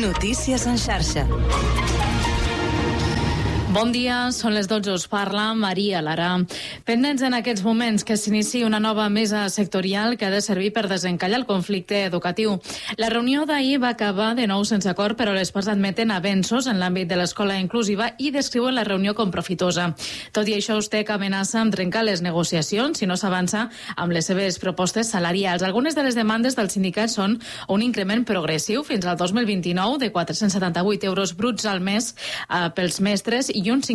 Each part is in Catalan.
Notícies en xarxa. Bon dia, són les 12, us parla Maria Lara. Pendents en aquests moments que s'inici una nova mesa sectorial que ha de servir per desencallar el conflicte educatiu. La reunió d'ahir va acabar de nou sense acord, però les parts admeten avenços en l'àmbit de l'escola inclusiva i descriuen la reunió com profitosa. Tot i això, USTEC amenaça amb trencar les negociacions si no s'avança amb les seves propostes salarials. Algunes de les demandes dels sindicats són un increment progressiu fins al 2029 de 478 euros bruts al mes pels mestres i uns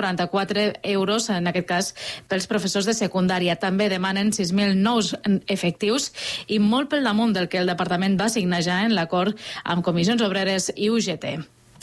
544 euros, en aquest cas, pels professors de secundària. També demanen 6.000 nous efectius i molt pel damunt del que el departament va signar ja en l'acord amb Comissions Obreres i UGT.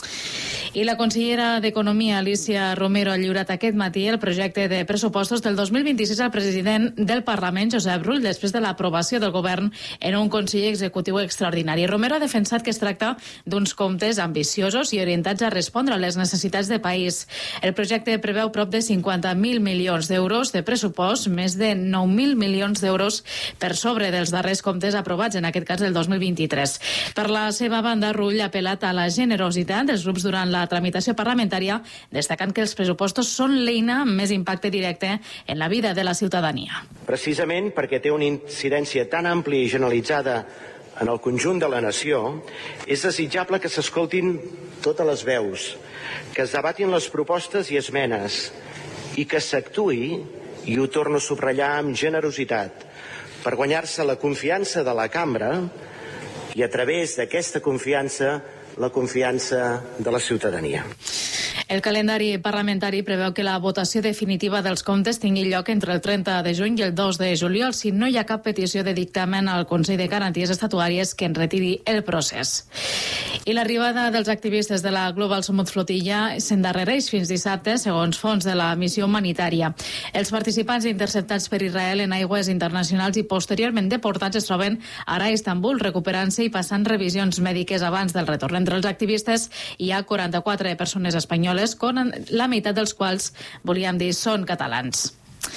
I la consellera d'Economia, Alicia Romero, ha lliurat aquest matí el projecte de pressupostos del 2026 al president del Parlament, Josep Rull, després de l'aprovació del govern en un Consell Executiu extraordinari. Romero ha defensat que es tracta d'uns comptes ambiciosos i orientats a respondre a les necessitats de país. El projecte preveu prop de 50.000 milions d'euros de pressupost, més de 9.000 milions d'euros per sobre dels darrers comptes aprovats, en aquest cas del 2023. Per la seva banda, Rull ha apel·lat a la generositat dels grups durant la tramitació parlamentària, destacant que els pressupostos són l'eina amb més impacte directe en la vida de la ciutadania. Precisament perquè té una incidència tan àmplia i generalitzada en el conjunt de la nació, és desitjable que s'escoltin totes les veus, que es debatin les propostes i esmenes i que s'actuï, i ho torno a subratllar, amb generositat, per guanyar-se la confiança de la cambra i a través d'aquesta confiança la confiança de la ciutadania. El calendari parlamentari preveu que la votació definitiva dels comptes tingui lloc entre el 30 de juny i el 2 de juliol si no hi ha cap petició de dictamen al Consell de Garanties Estatutàries que en retiri el procés. I l'arribada dels activistes de la Global Summit Flotilla s'endarrereix fins dissabte, segons fons de la missió humanitària. Els participants interceptats per Israel en aigües internacionals i posteriorment deportats es troben ara a Istanbul, recuperant-se i passant revisions mèdiques abans del retorn. Entre els activistes hi ha 44 persones espanyoles, la meitat dels quals, volíem dir, són catalans.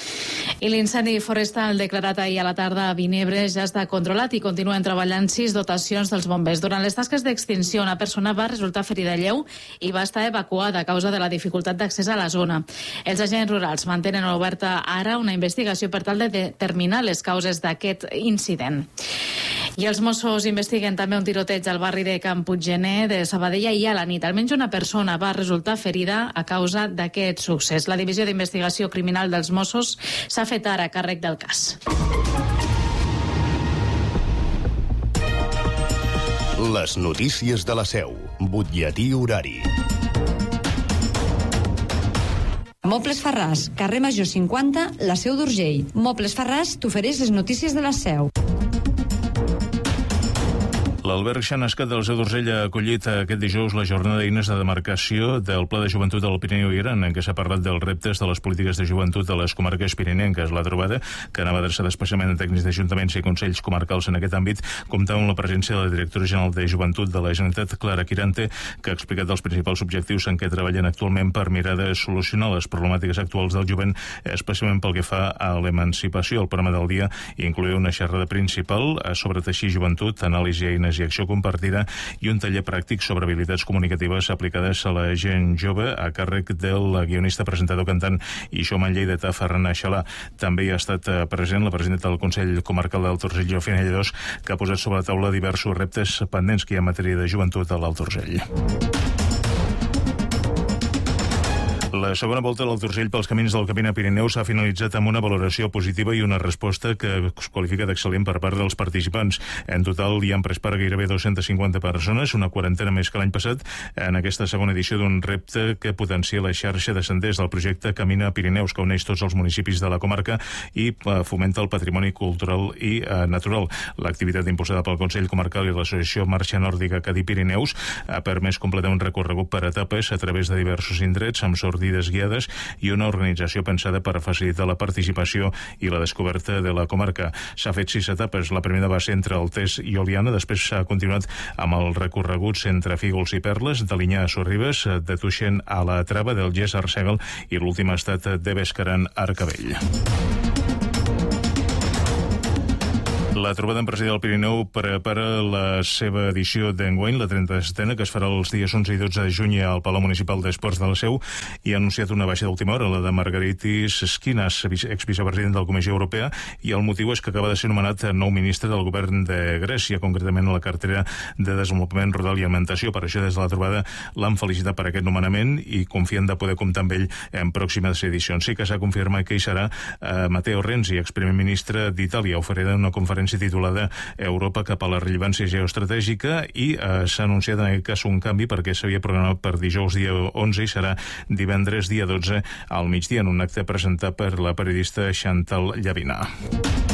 I l'incendi forestal declarat ahir a la tarda a Vinebre ja està controlat i continuen treballant 6 dotacions dels bombers. Durant les tasques d'extinció, una persona va resultar ferida lleu i va estar evacuada a causa de la dificultat d'accés a la zona. Els agents rurals mantenen oberta ara una investigació per tal de determinar les causes d'aquest incident. I els Mossos investiguen també un tiroteig al barri de Can Puiggener de Sabadell ahir a la nit. Almenys una persona va resultar ferida a causa d'aquest succés. La Divisió d'Investigació Criminal dels Mossos s'ha fet ara a càrrec del cas. Les notícies de la Seu. Butlletí horari. Mobles Farràs, carrer Major 50, la Seu d'Urgell. Mobles Farràs t'ofereix les notícies de la Seu. L'Alberg Xanascat de la Seu d'Urgell ha acollit aquest dijous la jornada d'eines de demarcació del Pla de Joventut del Pirineu i Aran, en què s'ha parlat dels reptes de les polítiques de joventut de les comarques pirinenques. La trobada, que anava adreçada especialment a tècnics d'ajuntaments i consells comarcals en aquest àmbit, comptava amb la presència de la directora general de Joventut de la Generalitat, Clara Quirante, que ha explicat els principals objectius en què treballen actualment per mirar de solucionar les problemàtiques actuals del jovent, especialment pel que fa a l'emancipació. El programa del dia incloïa una xerrada principal sobre teixir joventut, anàlisi, eines i acció compartida i un taller pràctic sobre habilitats comunicatives aplicades a la gent jove a càrrec del guionista, presentador, cantant i showman lleidatà Ferran Aixalà. També hi ha estat present la presidenta del Consell Comarcal d'Alt Urgell, Jofina Lledós, que ha posat sobre la taula diversos reptes pendents que hi ha en matèria de joventut a l'Alt Urgell. La segona volta de l'Alt Urgell pels camins del Camí a Pirineu s'ha finalitzat amb una valoració positiva i una resposta que es qualifica d'excel·lent per part dels participants. En total hi han pres part gairebé 250 persones, una quarantena més que l'any passat, en aquesta segona edició d'un repte que potencia la xarxa de senders del projecte Camina Pirineus, que uneix tots els municipis de la comarca i fomenta el patrimoni cultural i natural. L'activitat impulsada pel Consell Comarcal i l'Associació Marxa Nòrdica Cadí Pirineus ha permès completar un recorregut per etapes a través de diversos indrets amb sortides guiades i una organització pensada per facilitar la participació i la descoberta de la comarca. S'ha fet 6 etapes. La primera va ser entre Altés i Oliana, després s'ha continuat amb els recorreguts entre Fígols i Perles, de Linyà a Sorribes, de Tuixén a la Trava, del Gès a Arsèguel i l'últim ha estat de Bescaran a Arcavell. La trobada empresarial del Pirineu prepara la seva edició d'enguany, la 37a, que es farà els dies 11 i 12 de juny al Palau Municipal d'Esports de la Seu, i ha anunciat una baixa d'última hora, la de Margaritis Skinas, exvicepresident de la Comissió Europea, i el motiu és que acaba de ser nomenat nou ministre del govern de Grècia, concretament a la cartera de Desenvolupament Rural i Alimentació. Per això, des de la trobada, l'han felicitat per aquest nomenament i confien de poder comptar amb ell en pròximes edicions. Sí que s'ha confirmat que hi serà Matteo Renzi, exprimer ministre d'Itàlia, oferirà una conferència titulada Europa cap a la rellevància geoestratègica, i s'ha anunciat en aquest cas un canvi perquè s'havia programat per dijous dia 11 i serà divendres dia 12 al migdia en un acte presentat per la periodista Chantal Llavinà.